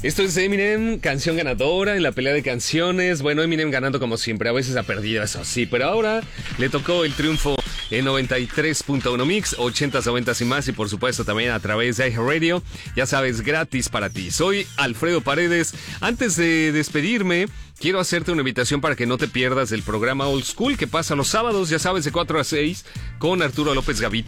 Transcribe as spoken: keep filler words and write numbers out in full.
Esto es Eminem, canción ganadora en la pelea de canciones. Bueno, Eminem ganando como siempre, a veces ha perdido, eso sí, pero ahora le tocó el triunfo en noventa y tres punto uno Mix, ochentas, noventas y más, y por supuesto también a través de iHeartRadio. Ya sabes, gratis para ti. Soy Alfredo Paredes. Antes de despedirme, quiero hacerte una invitación para que no te pierdas el programa Old School que pasa los sábados, ya sabes, de cuatro a seis, con Arturo López Gavito.